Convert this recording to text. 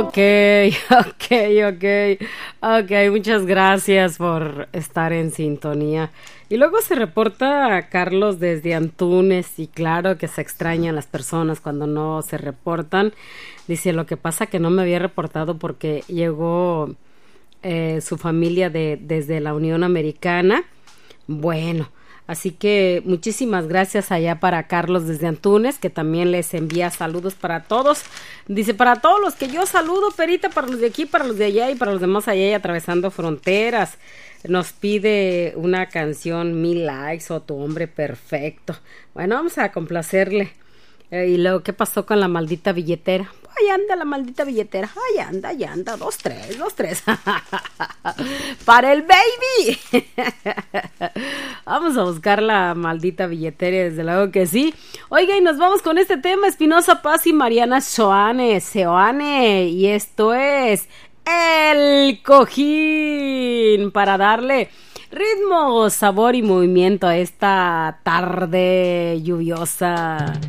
Ok, ok, muchas gracias por estar en sintonía. Y luego se reporta Carlos desde Antunes y claro que se extrañan las personas cuando no se reportan. Dice, lo que pasa que no me había reportado porque llegó su familia desde la Unión Americana. Bueno, así que muchísimas gracias allá para Carlos desde Antunes, que también les envía saludos para todos. Dice, para todos los que yo saludo, Perita, para los de aquí, para los de allá y para los demás allá y atravesando fronteras. Nos pide una canción, 1000 likes o Tu hombre perfecto. Bueno, vamos a complacerle. Y luego, ¿qué pasó con la maldita billetera? Ahí anda la maldita billetera. Ahí anda. 2, 3, 2, 3. ¡Para el baby! Vamos a buscar la maldita billetera, desde luego que sí. Oiga, y nos vamos con este tema. Espinosa Paz y Mariana Seoane. Y esto es El Cojín. Para darle ritmo, sabor y movimiento a esta tarde lluviosa.